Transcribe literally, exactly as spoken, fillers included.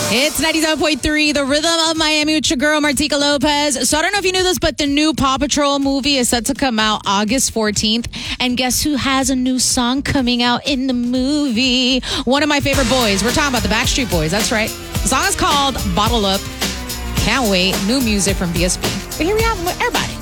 It's ninety-seven point three, The Rhythm of Miami with your girl, Martika Lopez. So I don't know if you knew this, but the new Paw Patrol movie is set to come out August fourteenth. And guess who has a new song coming out in the movie? One of my favorite boys. We're talking about the Backstreet Boys. That's right. The song is called Bottle Up. Can't wait. New music from B S B. But here we have everybody.